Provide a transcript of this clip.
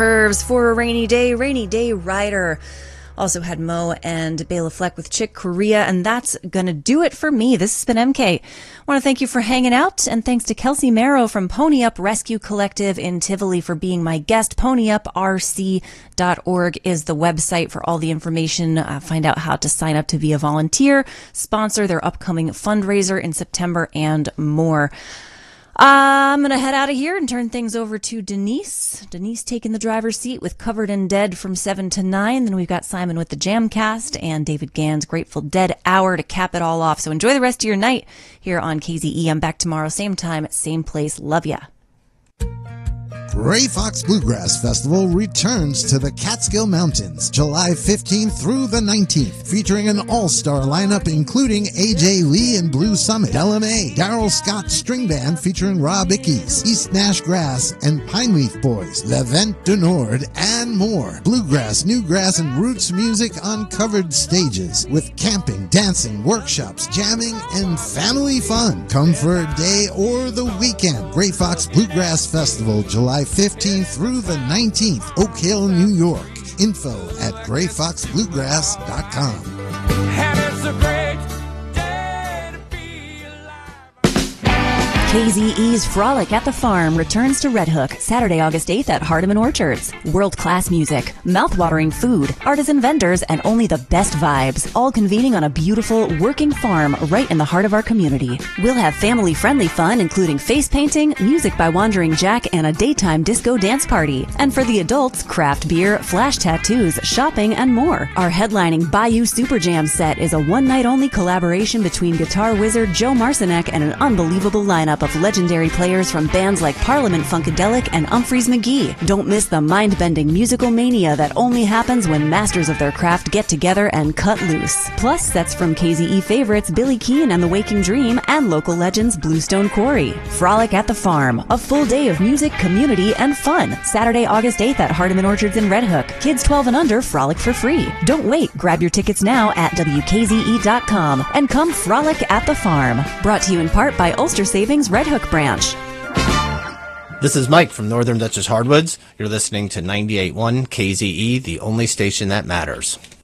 Nerves for a rainy day rider. Also had Mo and Bela Fleck with Chick Corea, and that's gonna do it for me. This has been MK. I want to thank you for hanging out, and thanks to Kelsey Marrow from Pony Up Rescue Collective in Tivoli for being my guest. PonyUpRC.org is the website for all the information. Find out how to sign up to be a volunteer, sponsor their upcoming fundraiser in September, and more. I'm going to head out of here and turn things over to Denise. Denise taking the driver's seat with Covered in Dead from 7 to 9. Then we've got Simon with the Jamcast and David Gann's Grateful Dead Hour to cap it all off. So enjoy the rest of your night here on KZE. I'm back tomorrow, same time, same place. Love ya. Gray Fox Bluegrass Festival returns to the Catskill Mountains July 15th through the 19th, featuring an all-star lineup including A.J. Lee and Blue Summit, LMA, Daryl Scott String Band featuring Rob Ickes, East Nash Grass and Pineleaf Boys, Levent du Nord, and more. Bluegrass, newgrass, and roots music on covered stages with camping, dancing, workshops, jamming, and family fun. Come for a day or the weekend. Gray Fox Bluegrass Festival, July 15th through the 19th, Oak Hill, New York. Info at grayfoxbluegrass.com. KZE's Frolic at the Farm returns to Red Hook Saturday, August 8th at Hardeman Orchards. World-class music, mouth-watering food, artisan vendors, and only the best vibes, all convening on a beautiful, working farm right in the heart of our community. We'll have family-friendly fun, including face painting, music by Wandering Jack, and a daytime disco dance party. And for the adults, craft beer, flash tattoos, shopping, and more. Our headlining Bayou Super Jam set is a one-night-only collaboration between guitar wizard Joe Marcinek and an unbelievable lineup of legendary players from bands like Parliament Funkadelic and Humphreys McGee. Don't miss the mind-bending musical mania that only happens when masters of their craft get together and cut loose. Plus, sets from KZE favorites Billy Keane and the Waking Dream and local legends Bluestone Quarry. Frolic at the Farm, a full day of music, community, and fun. Saturday, August 8th at Hardeman Orchards in Red Hook. Kids 12 and under frolic for free. Don't wait, grab your tickets now at WKZE.com and come frolic at the farm. Brought to you in part by Ulster Savings Red Hook branch. This is Mike from Northern Dutchess Hardwoods. You're listening to 98.1 KZE, the only station that matters.